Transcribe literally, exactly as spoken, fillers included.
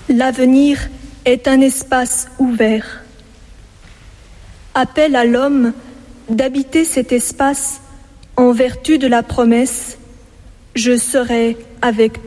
L'avenir est un espace ouvert. Appelle à l'homme d'habiter cet espace en vertu de la promesse « Je serai avec toi ».